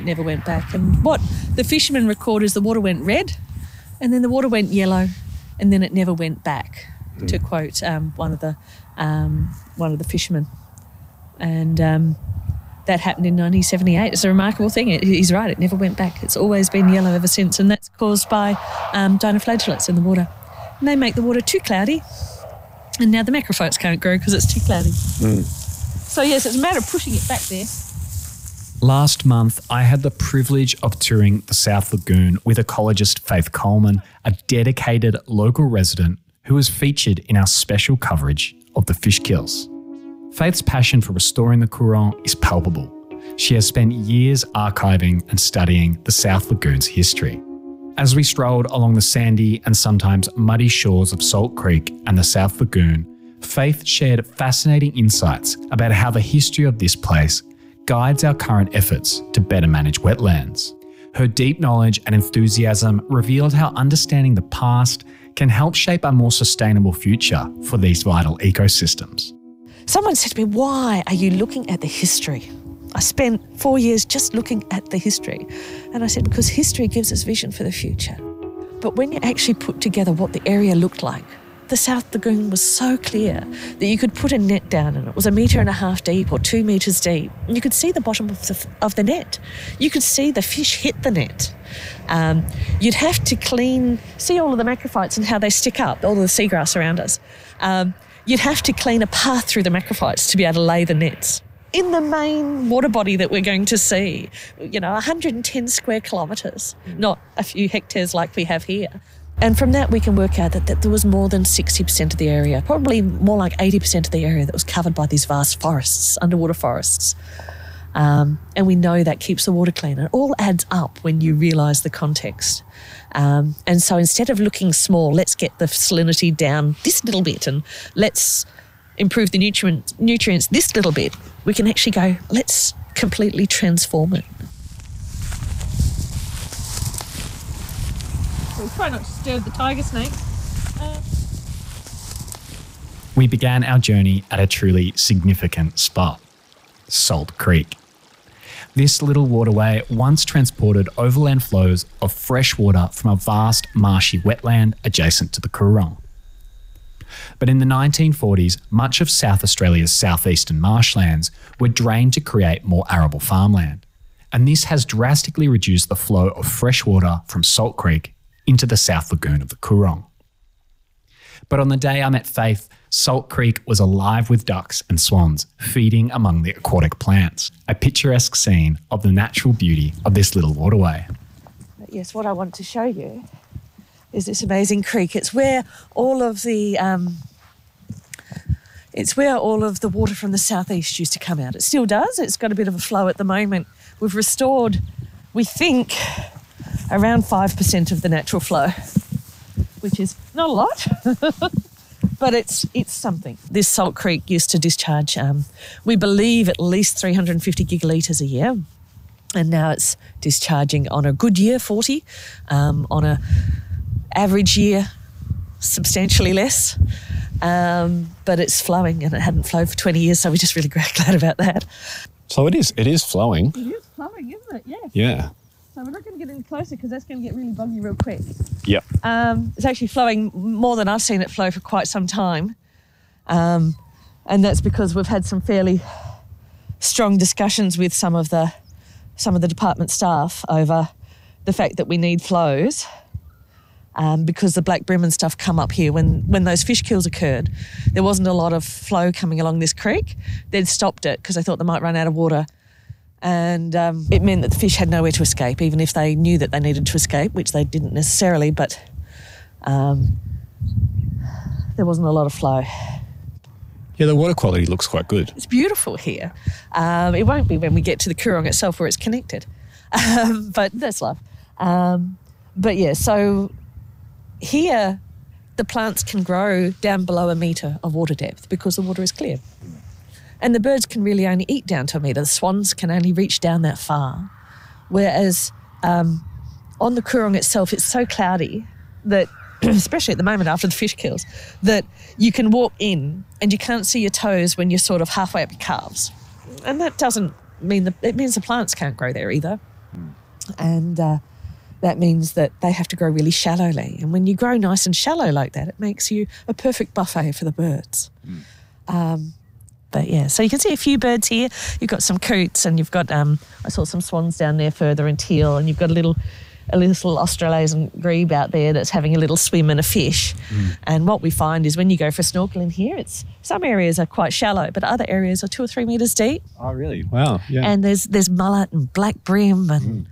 never went back. And what the fishermen record is the water went red, and then the water went yellow, and then it never went back, to quote one of the fishermen. And that happened in 1978. It's a remarkable thing. He's right, it never went back. It's always been yellow ever since, and that's caused by dinoflagellates in the water. And they make the water too cloudy, and now the macrophytes can't grow because it's too cloudy. So yes, it's a matter of pushing it back there. Last month, I had the privilege of touring the South Lagoon with ecologist Faith Coleman, a dedicated local resident who was featured in our special coverage of the fish kills. Faith's passion for restoring the Coorong is palpable. She has spent years archiving and studying the South Lagoon's history. As we strolled along the sandy and sometimes muddy shores of Salt Creek and the South Lagoon, Faith shared fascinating insights about how the history of this place guides our current efforts to better manage wetlands. Her deep knowledge and enthusiasm revealed how understanding the past can help shape a more sustainable future for these vital ecosystems. Someone said to me, why are you looking at the history? I spent 4 years just looking at the history. And I said, because history gives us vision for the future. But when you actually put together what the area looked like, the South Lagoon was so clear that you could put a net down and it was 1.5 meters deep or 2 meters deep. And you could see the bottom of the net. You could see the fish hit the net. You'd have to see all of the macrophytes and how they stick up, all of the seagrass around us. You'd have to clean a path through the macrophytes to be able to lay the nets. In the main water body that we're going to see, 110 square kilometres, not a few hectares like we have here. And from that we can work out that there was more than 60% of the area, probably more like 80% of the area that was covered by these vast forests, underwater forests. And we know that keeps the water clean. It all adds up when you realise the context. And so instead of looking small, let's get the salinity down this little bit and let's improve the nutrients this little bit. We can actually go, let's completely transform it. We'll try not to disturb the tiger snake. We began our journey at a truly significant spot, Salt Creek. This little waterway once transported overland flows of fresh water from a vast marshy wetland adjacent to the Coorong. But in the 1940s, much of South Australia's southeastern marshlands were drained to create more arable farmland, and this has drastically reduced the flow of fresh water from Salt Creek into the South Lagoon of the Coorong. But on the day I met Faith, Salt Creek was alive with ducks and swans feeding among the aquatic plants, a picturesque scene of the natural beauty of this little waterway. Yes, what I want to show you is this amazing creek. It's where all of the water from the southeast used to come out. It still does. It's got a bit of a flow at the moment. We've restored, we think, around 5% of the natural flow, which is not a lot, but it's something. This Salt Creek used to discharge, we believe, at least 350 gigalitres a year, and now it's discharging on a good year 40, on a average year substantially less, but it's flowing, and it hadn't flowed for 20 years, so we're just really glad about that. So it is flowing. It is flowing, isn't it? Yes. Yeah. So we're not going to get any closer because that's going to get really buggy real quick. Yep. It's actually flowing more than I've seen it flow for quite some time. And that's because we've had some fairly strong discussions with some of the department staff over the fact that we need flows, because the black bream and stuff come up here. When those fish kills occurred, there wasn't a lot of flow coming along this creek. They'd stopped it because they thought they might run out of water. And it meant that the fish had nowhere to escape, even if they knew that they needed to escape, which they didn't necessarily, but there wasn't a lot of flow. Yeah, the water quality looks quite good. It's beautiful here. It won't be when we get to the Coorong itself where it's connected, but that's life. But yeah, so here the plants can grow down below 1 metre of water depth because the water is clear. And the birds can really only eat down to 1 metre. The swans can only reach down that far. Whereas on the Coorong itself, it's so cloudy that, especially at the moment after the fish kills, that you can walk in and you can't see your toes when you're sort of halfway up your calves. And that doesn't mean it means the plants can't grow there either. And that means that they have to grow really shallowly. And when you grow nice and shallow like that, it makes you a perfect buffet for the birds. But yeah, so you can see a few birds here. You've got some coots, and you've got, I saw some swans down there further, and teal, and you've got a little Australasian grebe out there that's having a little swim and a fish. And what we find is when you go for snorkeling here, some areas are quite shallow, but other areas are 2 or 3 metres deep. Oh, really? Wow. Yeah. And there's mullet and black brim, and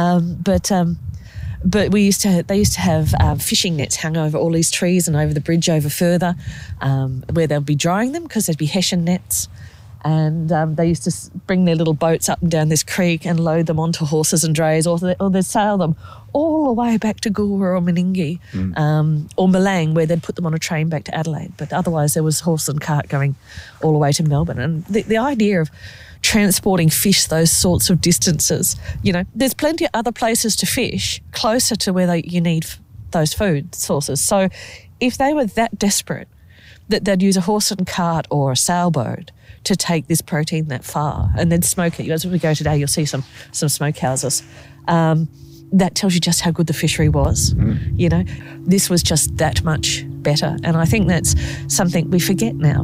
but they used to have fishing nets hung over all these trees and over the bridge over further, where they'll be drying them because there'd be hessian nets. And they used to bring their little boats up and down this creek and load them onto horses and drays, or they'd sail them all the way back to Goolwa or Meningie, or Malang, where they'd put them on a train back to Adelaide. But otherwise there was horse and cart going all the way to Melbourne. And the idea of transporting fish those sorts of distances, there's plenty of other places to fish closer to where you need those food sources. So if they were that desperate that they'd use a horse and cart or a sailboat to take this protein that far, and then smoke it. As we go today, you'll see some smokehouses. That tells you just how good the fishery was. This was just that much better. And I think that's something we forget now.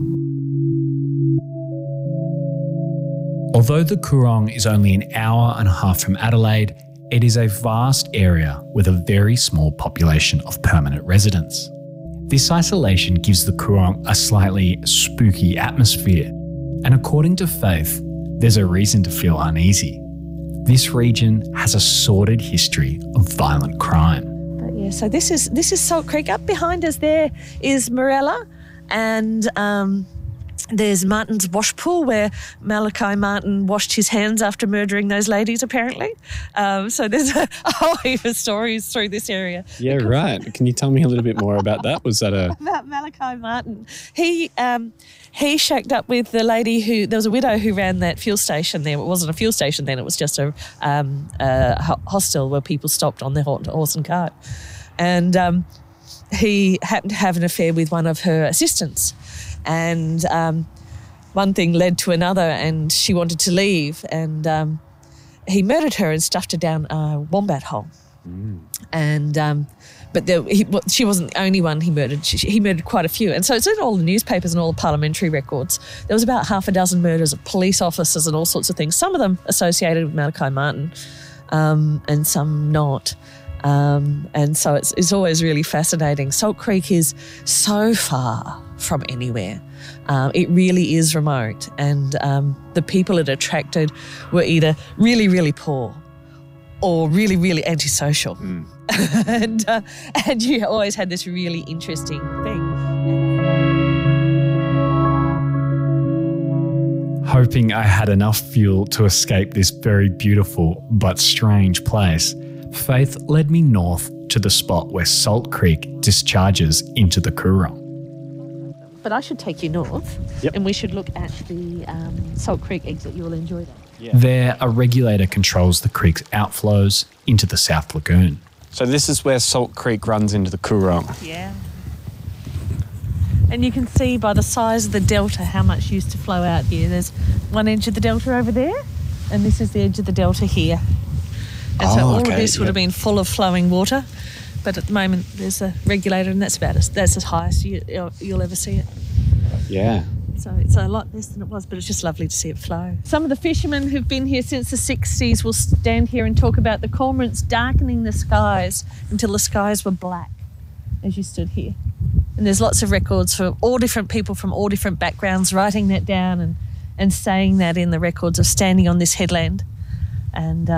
Although the Coorong is only an hour and a half from Adelaide, it is a vast area with a very small population of permanent residents. This isolation gives the Coorong a slightly spooky atmosphere. And according to Faith, there's a reason to feel uneasy. This region has a sordid history of violent crime. But yeah, so this is Salt Creek. Up behind us there is Morella, and there's Martin's wash pool, where Malachi Martin washed his hands after murdering those ladies, apparently. So there's a whole heap of stories through this area. Yeah, right. Can you tell me a little bit more about that? Was that about Malachi Martin? He shacked up with the lady there was a widow who ran that fuel station there. It wasn't a fuel station then, it was just a hostel where people stopped on their horse and cart. And he happened to have an affair with one of her assistants. And one thing led to another, and she wanted to leave, and he murdered her and stuffed her down a wombat hole. And but she wasn't the only one he murdered. He murdered quite a few, and so it's in all the newspapers and all the parliamentary records. There was about half a dozen murders of police officers and all sorts of things. Some of them associated with Malachi Martin, and some not. And so it's always really fascinating. Salt Creek is so far from anywhere. It really is remote, and the people it attracted were either really, really poor or really, really antisocial. And you always had this really interesting thing. Hoping I had enough fuel to escape this very beautiful but strange place, Faith led me north to the spot where Salt Creek discharges into the Coorong. But I should take you north, and we should look at the Salt Creek exit. You will enjoy that. Yeah. There, a regulator controls the creek's outflows into the South Lagoon. So this is where Salt Creek runs into the Coorong. Yeah. And you can see by the size of the delta how much used to flow out here. There's one edge of the delta over there, and this is the edge of the delta here. And so all of this would have been full of flowing water, but at the moment there's a regulator, and that's as high as you'll ever see it. Yeah. So it's a lot less than it was, but it's just lovely to see it flow. Some of the fishermen who've been here since the 60s will stand here and talk about the cormorants darkening the skies until the skies were black as you stood here. And there's lots of records for all different people from all different backgrounds writing that down and saying that in the records of standing on this headland and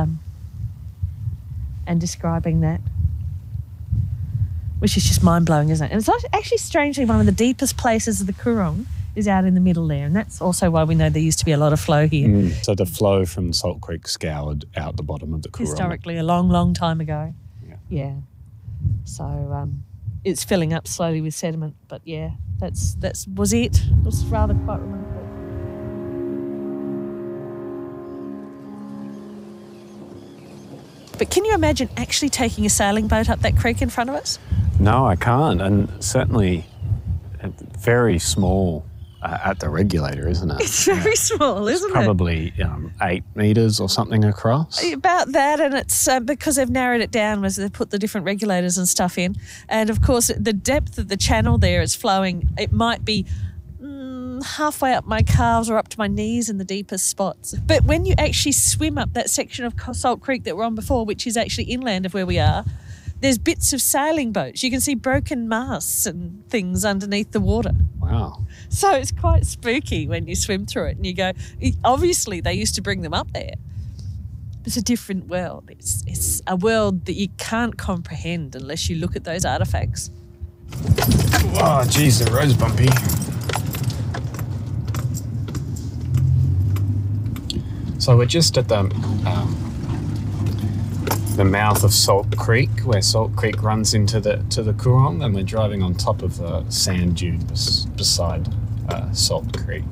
describing that, which is just mind-blowing, isn't it? And it's actually strangely one of the deepest places of the Coorong is out in the middle there, and that's also why we know there used to be a lot of flow here. So the flow from Salt Creek scoured out the bottom of the Coorong. Historically, a long, long time ago. Yeah. So it's filling up slowly with sediment, but yeah, that was it. It was rather quite remarkable. But can you imagine actually taking a sailing boat up that creek in front of us? No, I can't, and certainly very small at the regulator, isn't it? It's very small, isn't it? Probably 8 metres or something across. About that, and it's because they've narrowed it down as they put the different regulators and stuff in. And of course, the depth of the channel there is flowing. It might be halfway up my calves or up to my knees in the deepest spots. But when you actually swim up that section of Salt Creek that we're on before, which is actually inland of where we are, there's bits of sailing boats. You can see broken masts and things underneath the water. Wow. So it's quite spooky when you swim through it and you go, obviously they used to bring them up there. It's a different world. It's a world that you can't comprehend unless you look at those artefacts. Oh, geez, the road's bumpy. So we're just at the mouth of Salt Creek, where Salt Creek runs into the Coorong, and we're driving on top of the sand dune beside Salt Creek.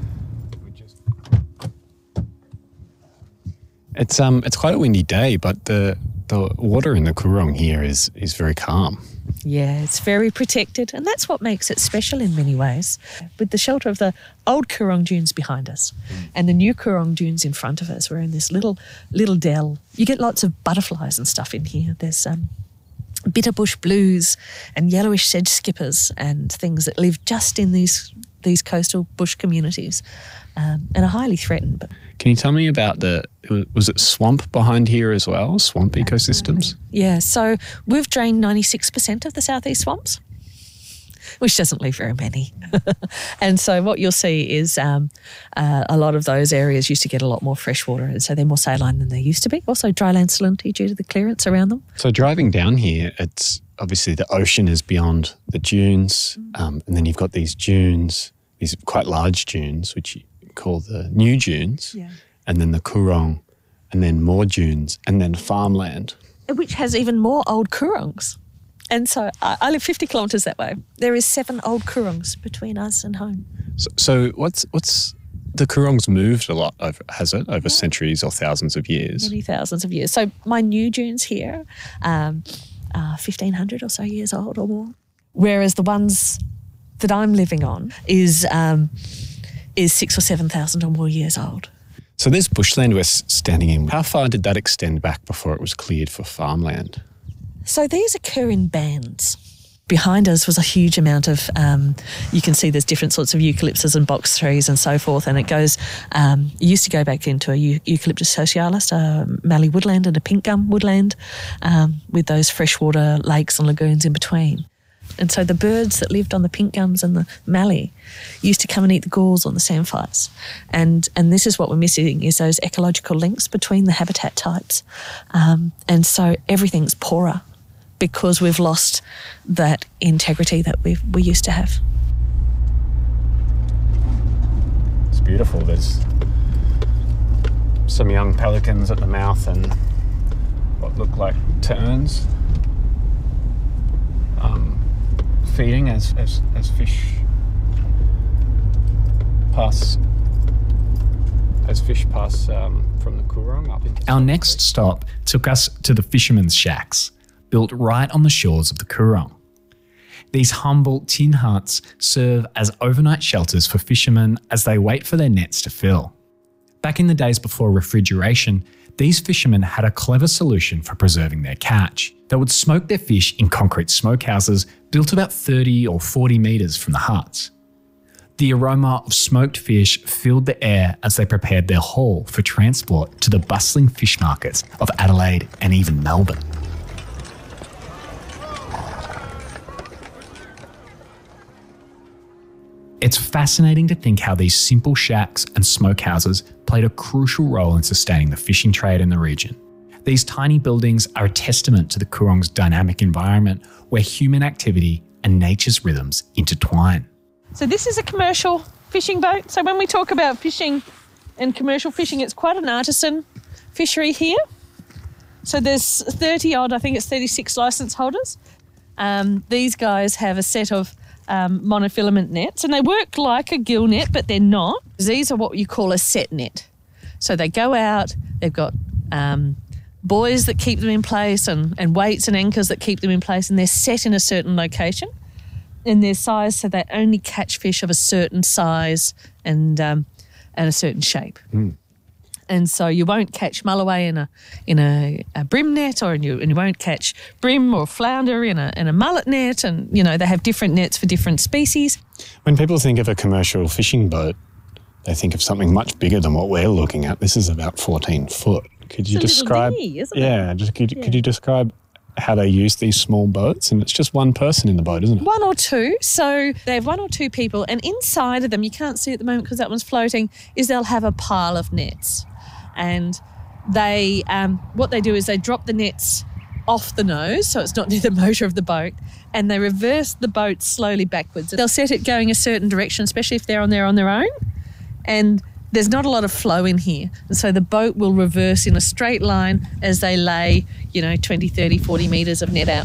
It's quite a windy day, but the water in the Coorong here is very calm. Yeah, it's very protected, and that's what makes it special in many ways. With the shelter of the old Coorong dunes behind us and the new Coorong dunes in front of us, we're in this little dell. You get lots of butterflies and stuff in here. There's bitterbush blues and yellowish sedge skippers and things that live just in these coastal bush communities and are highly threatened. But can you tell me about was it swamp behind here as well, swamp ecosystems? Yeah, so we've drained 96% of the southeast swamps, which doesn't leave very many. And so what you'll see is a lot of those areas used to get a lot more fresh water, and so they're more saline than they used to be. Also dryland salinity due to the clearance around them. So driving down here, it's obviously the ocean is beyond the dunes, and then you've got these dunes, these quite large dunes, which you call the new dunes, and then the Coorong, and then more dunes, and then farmland. Which has even more old Coorongs. And so I live 50 kilometres that way. There is 7 old Coorongs between us and home. So what's the Coorong's moved a lot, has it, over centuries or thousands of years? Many thousands of years. So my new dunes here are 1,500 or so years old or more, whereas the ones that I'm living on is 6,000 or 7,000 or more years old. So this bushland we're standing in, how far did that extend back before it was cleared for farmland? So these occur in bands. Behind us was a huge amount of, you can see there's different sorts of eucalyptus and box trees and so forth, and it goes, it used to go back into a Eucalyptus socialis, a mallee woodland and a pink gum woodland, with those freshwater lakes and lagoons in between. And so the birds that lived on the pink gums and the mallee used to come and eat the galls on the samphires. And this is what we're missing, is those ecological links between the habitat types. And so everything's poorer because we've lost that integrity that we used to have. It's beautiful. There's some young pelicans at the mouth and what look like terns. Feeding as fish pass from the Coorong up into Our next stop took us to the fishermen's shacks, built right on the shores of the Coorong. These humble tin huts serve as overnight shelters for fishermen as they wait for their nets to fill. Back in the days before refrigeration, these fishermen had a clever solution for preserving their catch. They would smoke their fish in concrete smokehouses built about 30 or 40 metres from the huts. The aroma of smoked fish filled the air as they prepared their haul for transport to the bustling fish markets of Adelaide and even Melbourne. It's fascinating to think how these simple shacks and smokehouses played a crucial role in sustaining the fishing trade in the region. These tiny buildings are a testament to the Coorong's dynamic environment where human activity and nature's rhythms intertwine. So this is a commercial fishing boat. So when we talk about fishing and commercial fishing, it's quite an artisan fishery here. So there's 30 odd, I think it's 36 licence holders. These guys have a set of monofilament nets, and they work like a gill net, but they're not. These are what you call a set net. So they go out, they've got buoys that keep them in place and weights and anchors that keep them in place, and they're set in a certain location. in their size, so they only catch fish of a certain size and a certain shape. And so you won't catch mulloway in a brim net, and you won't catch brim or flounder in a mullet net, and they have different nets for different species. When people think of a commercial fishing boat, they think of something much bigger than what we're looking at. This is about 14 foot. Could you describe? Little dinghy, isn't it? Yeah, could you describe how they use these small boats? And it's just one person in the boat, isn't it? One or two. So they have one or two people, and inside of them, you can't see at the moment because that one's floating, is they'll have a pile of nets. And they, what they do is they drop the nets off the nose, so it's not near the motor of the boat, and they reverse the boat slowly backwards. They'll set it going a certain direction, especially if they're on there on their own, and there's not a lot of flow in here. And so the boat will reverse in a straight line as they lay, 20, 30, 40 metres of net out.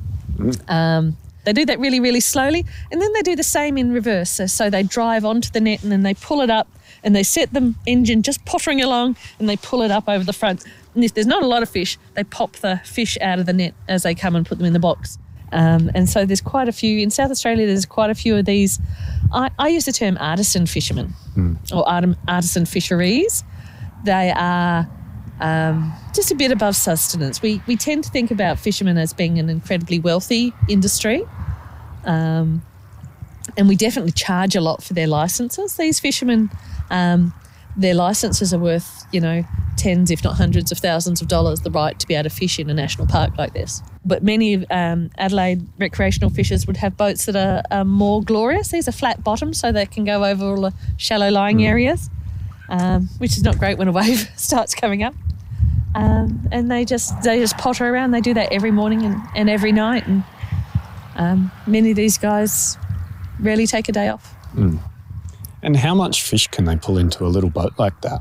They do that really, really slowly, and then they do the same in reverse. So they drive onto the net and then they pull it up, and they set the engine just pottering along, and they pull it up over the front. And if there's not a lot of fish, they pop the fish out of the net as they come and put them in the box. And so there's quite a few. In South Australia, there's quite a few of these. I use the term artisan fishermen or artisan fisheries. They are just a bit above sustenance. We tend to think about fishermen as being an incredibly wealthy industry. And we definitely charge a lot for their licences. These fishermen, their licences are worth, tens, if not hundreds of thousands of dollars, the right to be able to fish in a national park like this. But many Adelaide recreational fishers would have boats that are more glorious. These are flat bottoms, so they can go over all the shallow lying areas, which is not great when a wave starts coming up. And they just potter around. They do that every morning and every night. And many of these guys rarely take a day off. And how much fish can they pull into a little boat like that?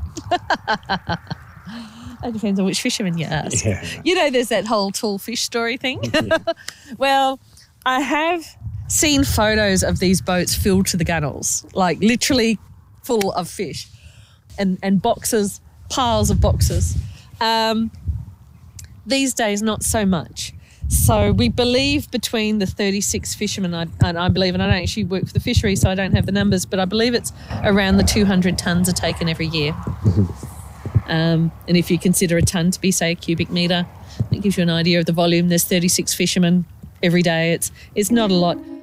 It depends on which fisherman you ask. Yeah. There's that whole tall fish story thing. Well, I have seen photos of these boats filled to the gunnels, like literally full of fish and boxes, piles of boxes. These days, not so much. So we believe between the 36 fishermen, and I believe, and I don't actually work for the fishery, so I don't have the numbers, but I believe it's around the 200 tonnes are taken every year. And if you consider a tonne to be, say, a cubic metre, it gives you an idea of the volume. There's 36 fishermen every day. It's not a lot.